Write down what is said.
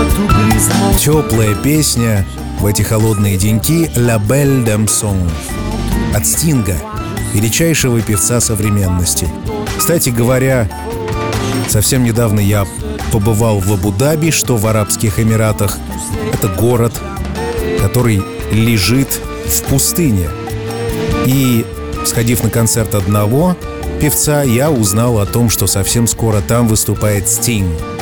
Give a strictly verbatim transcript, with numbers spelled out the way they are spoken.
Теплая песня в эти холодные деньки «La Belle Dame Song» от Стинга, величайшего певца современности. Кстати говоря, совсем недавно я побывал в Абу-Даби, что в Арабских Эмиратах. Это город, который лежит в пустыне. И, сходив на концерт одного певца, я узнал о том, что совсем скоро там выступает Стинг.